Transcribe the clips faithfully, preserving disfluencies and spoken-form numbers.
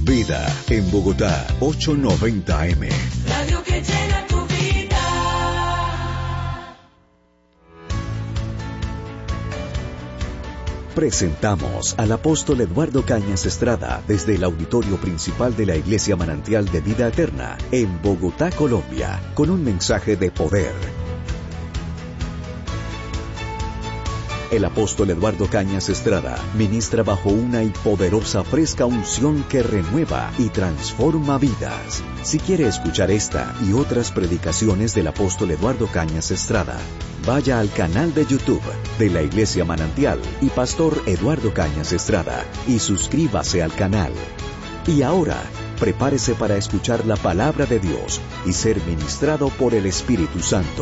Vida en Bogotá, ochocientos noventa A M. Radio que llena tu vida. Presentamos al apóstol Eduardo Cañas Estrada desde el auditorio principal de la Iglesia Manantial de Vida Eterna en Bogotá, Colombia, con un mensaje de poder. El apóstol Eduardo Cañas Estrada ministra bajo una y poderosa fresca unción que renueva y transforma vidas. Si quiere escuchar esta y otras predicaciones del apóstol Eduardo Cañas Estrada, vaya al canal de YouTube de la Iglesia Manantial y Pastor Eduardo Cañas Estrada y suscríbase al canal. Y ahora, prepárese para escuchar la palabra de Dios y ser ministrado por el Espíritu Santo.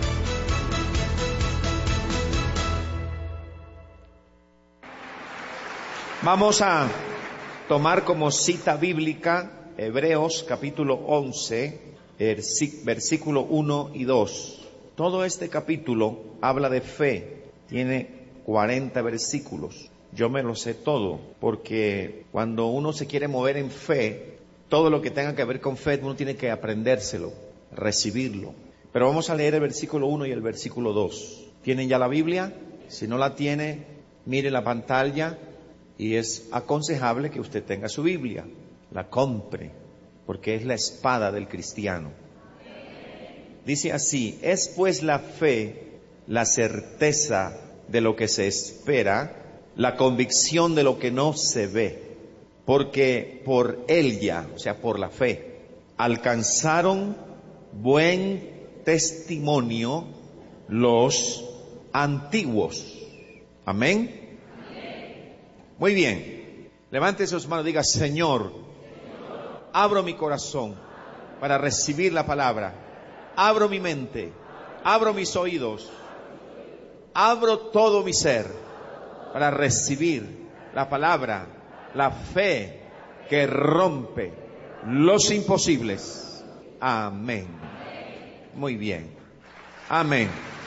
Vamos a tomar como cita bíblica Hebreos capítulo once, versículo uno y dos. Todo este capítulo habla de fe, tiene cuarenta versículos. Yo me lo sé todo, porque cuando uno se quiere mover en fe, todo lo que tenga que ver con fe, uno tiene que aprendérselo, recibirlo. Pero vamos a leer el versículo uno y el versículo dos. ¿Tienen ya la Biblia? Si no la tiene, mire la pantalla. Y es aconsejable que usted tenga su Biblia, la compre, porque es la espada del cristiano. Dice así: es pues la fe, la certeza de lo que se espera, la convicción de lo que no se ve, porque por ella, o sea, por la fe, alcanzaron buen testimonio los antiguos. Amén. Muy bien, levante sus manos y diga: Señor, abro mi corazón para recibir la palabra, abro mi mente, abro mis oídos, abro todo mi ser para recibir la palabra, la fe que rompe los imposibles. Amén. Muy bien, amén.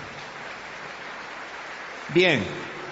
Bien.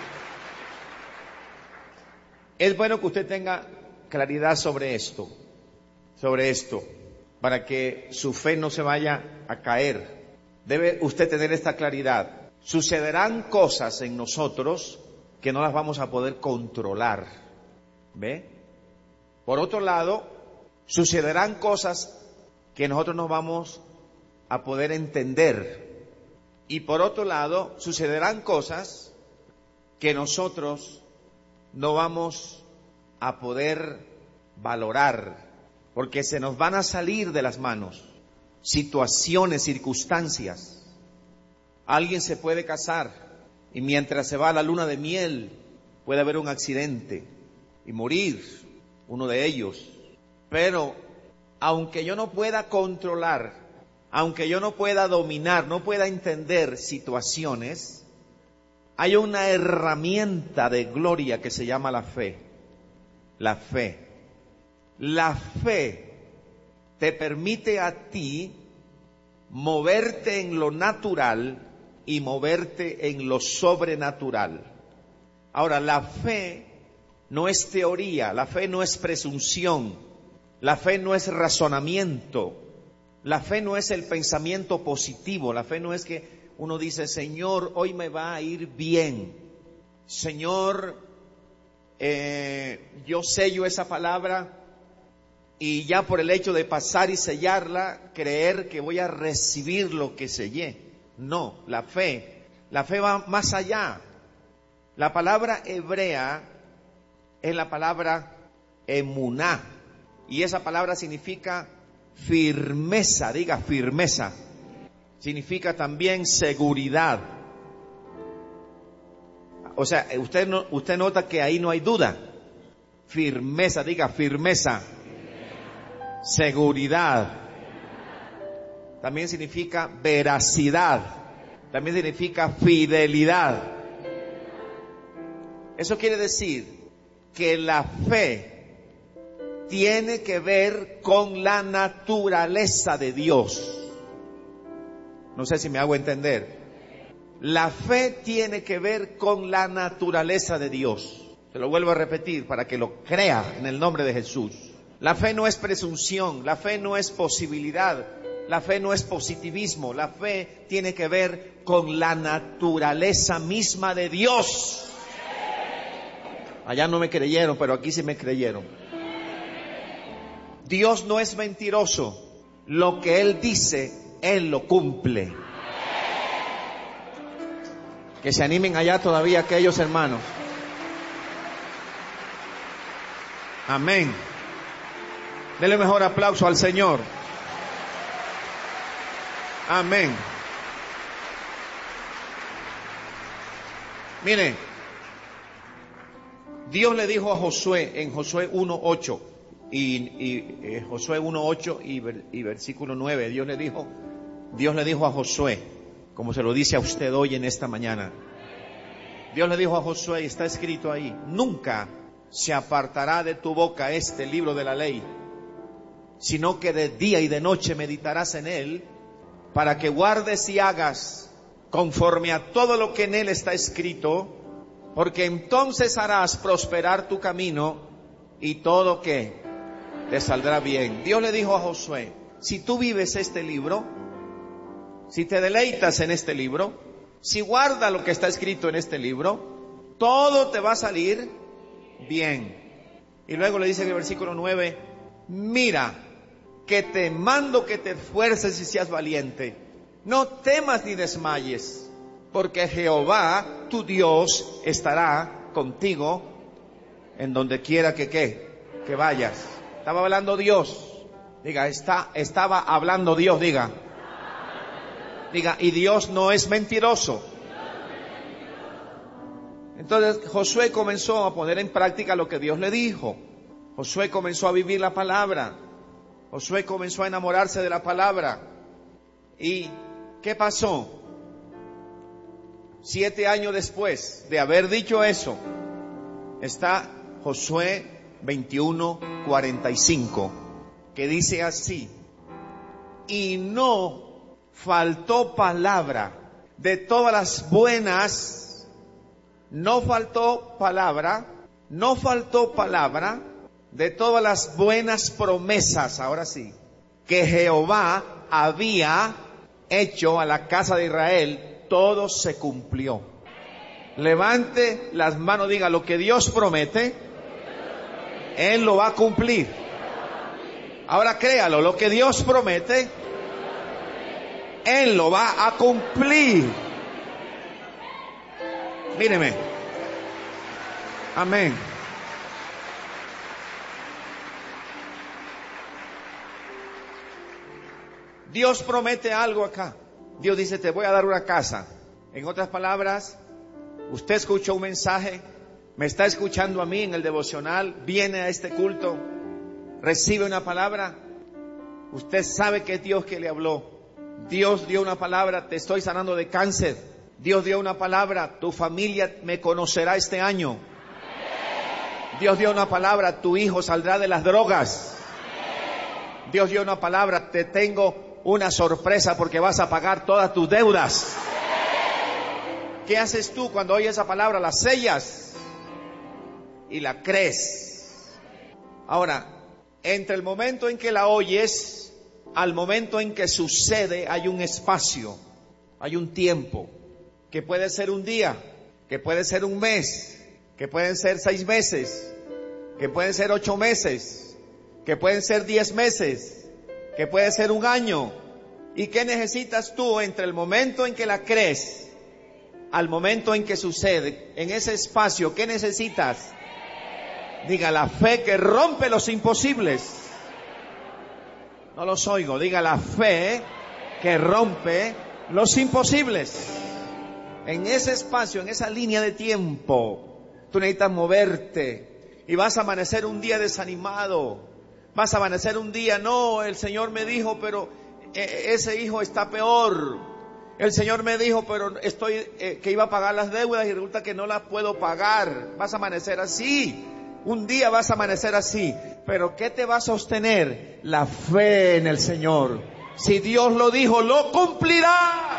Es bueno que usted tenga claridad sobre esto, sobre esto, para que su fe no se vaya a caer. Debe usted tener esta claridad. Sucederán cosas en nosotros que no las vamos a poder controlar. ¿Ve? Por otro lado, sucederán cosas que nosotros no vamos a poder entender. Y por otro lado, sucederán cosas que nosotros no vamos a poder valorar, porque se nos van a salir de las manos situaciones, circunstancias. Alguien se puede casar y mientras se va a la luna de miel puede haber un accidente y morir uno de ellos. Pero aunque yo no pueda controlar, aunque yo no pueda dominar, no pueda entender situaciones, hay una herramienta de gloria que se llama la fe. La fe. La fe te permite a ti moverte en lo natural y moverte en lo sobrenatural. Ahora, la fe no es teoría, la fe no es presunción, la fe no es razonamiento, la fe no es el pensamiento positivo, la fe no es que uno dice: Señor, hoy me va a ir bien. Señor, eh, yo sello esa palabra y ya por el hecho de pasar y sellarla, creer que voy a recibir lo que sellé. No, la fe, la fe va más allá. La palabra hebrea es la palabra emuná, y esa palabra significa firmeza, diga firmeza. Significa también seguridad. O sea, usted, no, usted nota que ahí no hay duda. Firmeza, diga firmeza. Seguridad. También significa veracidad. También significa fidelidad. Eso quiere decir que la fe tiene que ver con la naturaleza de Dios. No sé si me hago entender. La fe tiene que ver con la naturaleza de Dios. Se lo vuelvo a repetir para que lo crea en el nombre de Jesús. La fe no es presunción, la fe no es posibilidad, la fe no es positivismo, la fe tiene que ver con la naturaleza misma de Dios. Allá no me creyeron, pero aquí sí me creyeron. Dios no es mentiroso. Lo que Él dice, Él lo cumple. Que se animen allá todavía aquellos hermanos. Amén. Denle mejor aplauso al Señor. Amén. Mire, Dios le dijo a Josué en Josué uno ocho y, y eh, Josué uno ocho y, ver, y versículo nueve, Dios le dijo, Dios le dijo a Josué, como se lo dice a usted hoy en esta mañana. Dios le dijo a Josué, y está escrito ahí, nunca se apartará de tu boca este libro de la ley, sino que de día y de noche meditarás en él, para que guardes y hagas conforme a todo lo que en él está escrito, porque entonces harás prosperar tu camino y todo que te saldrá bien. Dios le dijo a Josué, si tú vives este libro, si te deleitas en este libro, si guardas lo que está escrito en este libro, todo te va a salir bien. Y luego le dice en el versículo nueve, mira, que te mando que te esfuerces y seas valiente. No temas ni desmayes, porque Jehová, tu Dios, estará contigo en donde quiera que, que, que vayas. Estaba hablando Dios. Diga, está, estaba hablando Dios, diga. Diga, y Dios no es mentiroso. Entonces Josué comenzó a poner en práctica lo que Dios le dijo. Josué comenzó a vivir la palabra. Josué comenzó a enamorarse de la palabra. ¿Y qué pasó? Siete años después de haber dicho eso, está Josué veintiuno cuarenta y cinco, que dice así, y no faltó palabra de todas las buenas, no faltó palabra, no faltó palabra de todas las buenas promesas, ahora sí, que Jehová había hecho a la casa de Israel, todo se cumplió. Levante las manos, diga, lo que Dios promete, Él lo va a cumplir. Ahora créalo, lo que Dios promete, Él lo va a cumplir. Míreme. Amén. Dios promete algo acá. Dios dice, te voy a dar una casa. En otras palabras, usted escuchó un mensaje, me está escuchando a mí en el devocional, viene a este culto, recibe una palabra. Usted sabe que es Dios que le habló. Dios dio una palabra, te estoy sanando de cáncer. Dios dio una palabra, tu familia me conocerá este año. Dios dio una palabra, tu hijo saldrá de las drogas. Dios dio una palabra, te tengo una sorpresa porque vas a pagar todas tus deudas. ¿Qué haces tú cuando oyes esa palabra? La sellas y la crees. Ahora, entre el momento en que la oyes al momento en que sucede hay un espacio, hay un tiempo, que puede ser un día, que puede ser un mes, que pueden ser seis meses, que pueden ser ocho meses, que pueden ser diez meses, que puede ser un año. ¿Y qué necesitas tú entre el momento en que la crees al momento en que sucede? En ese espacio, ¿qué necesitas? Diga, la fe que rompe los imposibles. No los oigo. Diga, la fe que rompe los imposibles. En ese espacio, en esa línea de tiempo, tú necesitas moverte. Y vas a amanecer un día desanimado. Vas a amanecer un día, no, el Señor me dijo, pero eh, ese hijo está peor. El Señor me dijo, pero estoy eh, que iba a pagar las deudas y resulta que no las puedo pagar. Vas a amanecer así. Un día vas a amanecer así. Pero ¿qué te va a sostener? La fe en el Señor. Si Dios lo dijo, lo cumplirá.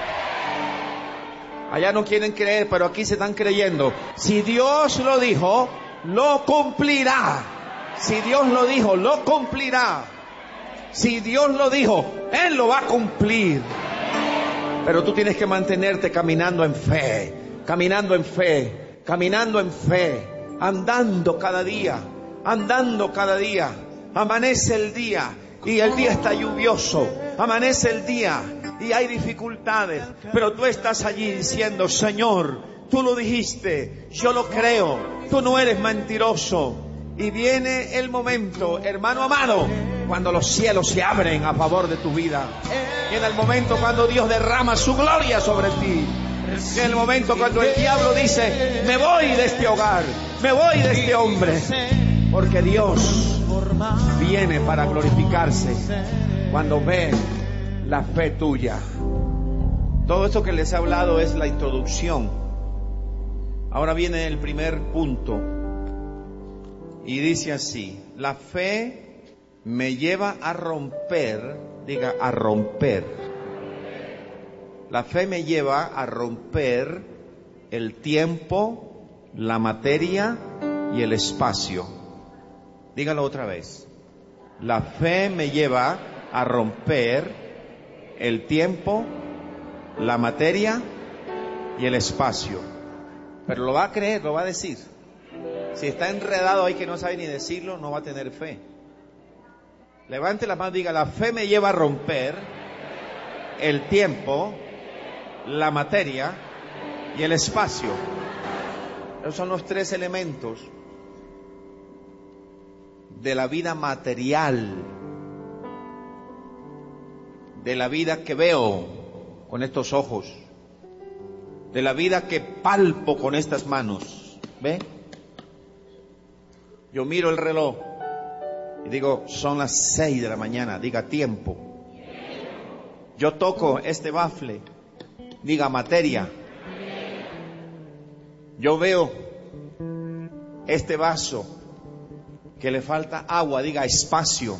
Allá no quieren creer, pero aquí se están creyendo. Si Dios lo dijo, lo cumplirá. Si Dios lo dijo, lo cumplirá. Si Dios lo dijo, Él lo va a cumplir. Pero tú tienes que mantenerte caminando en fe, caminando en fe, caminando en fe, andando cada día, andando cada día. Amanece el día y el día está lluvioso. Amanece el día y hay dificultades, pero tú estás allí diciendo: Señor, tú lo dijiste, yo lo creo, tú no eres mentiroso. Y viene el momento, hermano amado, cuando los cielos se abren a favor de tu vida. Viene el momento cuando Dios derrama su gloria sobre ti. Viene el momento cuando el diablo dice: me voy de este hogar, me voy de este hombre. Porque Dios viene para glorificarse cuando ve la fe tuya. Todo esto que les he hablado es la introducción. Ahora viene el primer punto. Y dice así: la fe me lleva a romper, diga a romper. La fe me lleva a romper el tiempo, la materia y el espacio. Dígalo otra vez. La fe me lleva a romper el tiempo, la materia y el espacio. Pero lo va a creer, lo va a decir. Si está enredado ahí que no sabe ni decirlo, no va a tener fe. Levante la mano y diga: la fe me lleva a romper el tiempo, la materia y el espacio. Esos son los tres elementos de la vida material, de la vida que veo con estos ojos, de la vida que palpo con estas manos. ¿Ve? Yo miro el reloj y digo: son las seis de la mañana, diga tiempo. Yo toco este bafle, diga materia. Yo veo este vaso que le falta agua, diga espacio.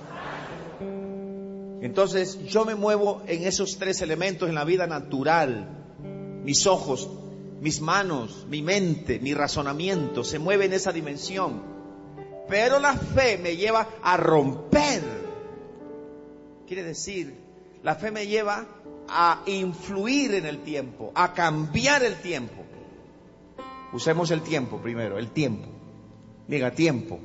Entonces yo me muevo en esos tres elementos en la vida natural. Mis ojos, mis manos, mi mente, mi razonamiento se mueve en esa dimensión. Pero la fe me lleva a romper. Quiere decir, la fe me lleva a influir en el tiempo, a cambiar el tiempo. Usemos el tiempo primero, el tiempo. Diga tiempo.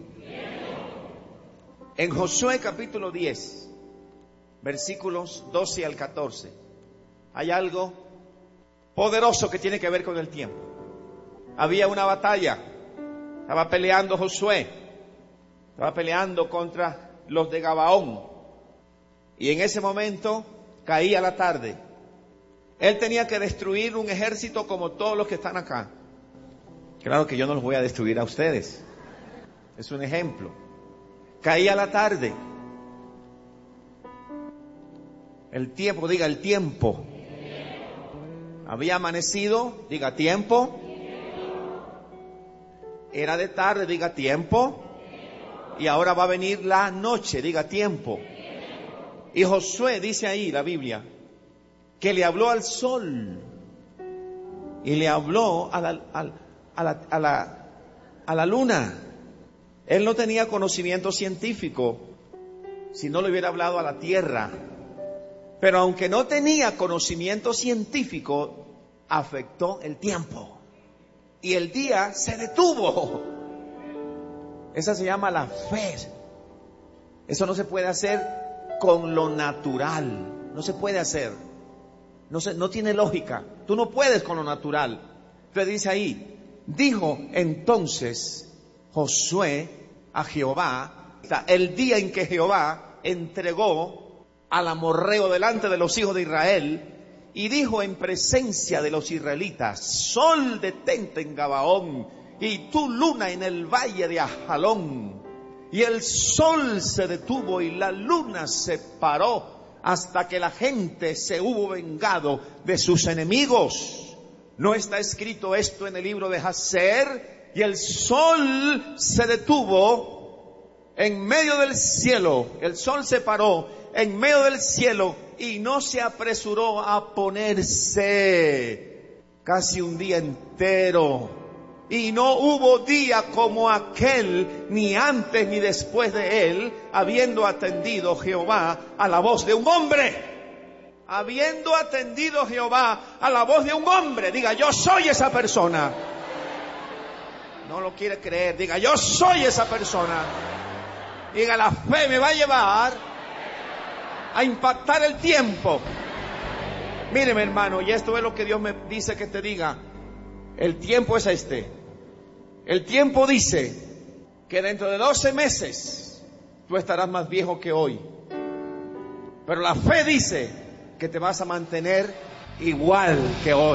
En Josué capítulo diez, versículos doce al catorce, hay algo poderoso que tiene que ver con el tiempo. Había una batalla, estaba peleando Josué, estaba peleando contra los de Gabaón, y en ese momento caía la tarde. Él tenía que destruir un ejército como todos los que están acá. Claro que yo no los voy a destruir a ustedes, es un ejemplo. Caía la tarde. El tiempo, diga el tiempo. Había amanecido, diga tiempo. Era de tarde, diga tiempo. Y ahora va a venir la noche, diga tiempo. Y Josué dice ahí, la Biblia, que le habló al sol y le habló a la, a, a la, a la, a la luna. Él no tenía conocimiento científico, si no le hubiera hablado a la tierra. Pero aunque no tenía conocimiento científico, afectó el tiempo. Y el día se detuvo. Esa se llama la fe. Eso no se puede hacer con lo natural. No se puede hacer. No se, no tiene lógica. Tú no puedes con lo natural. Entonces dice ahí, dijo entonces Josué a Jehová, el día en que Jehová entregó al amorreo delante de los hijos de Israel, y dijo en presencia de los israelitas: sol detente en Gabaón, y tú luna en el valle de Ajalón. Y el sol se detuvo y la luna se paró hasta que la gente se hubo vengado de sus enemigos. ¿No está escrito esto en el libro de Jaser? Y el sol se detuvo en medio del cielo, el sol se paró en medio del cielo y no se apresuró a ponerse casi un día entero. Y no hubo día como aquel, ni antes ni después de él, habiendo atendido Jehová a la voz de un hombre. Habiendo atendido Jehová a la voz de un hombre. Diga, yo soy esa persona. No lo quiere creer. Diga, yo soy esa persona. Diga, la fe me va a llevar a impactar el tiempo. Míreme, hermano, y esto es lo que Dios me dice que te diga. El tiempo es este. El tiempo dice que dentro de doce meses tú estarás más viejo que hoy. Pero la fe dice que te vas a mantener igual que hoy.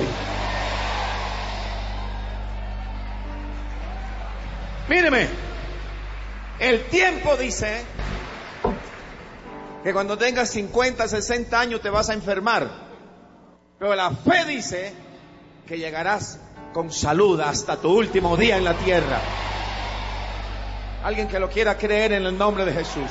Míreme, el tiempo dice que cuando tengas cincuenta, sesenta años te vas a enfermar. Pero la fe dice que llegarás con salud hasta tu último día en la tierra. Alguien que lo quiera creer en el nombre de Jesús.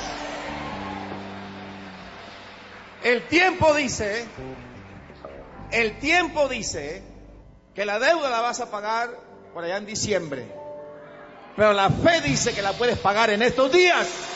El tiempo dice, el tiempo dice que la deuda la vas a pagar por allá en diciembre. Pero la fe dice que la puedes pagar en estos días.